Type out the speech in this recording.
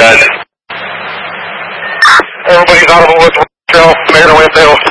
guys. Everybody's out of the woods. Trail, Mayor Windale.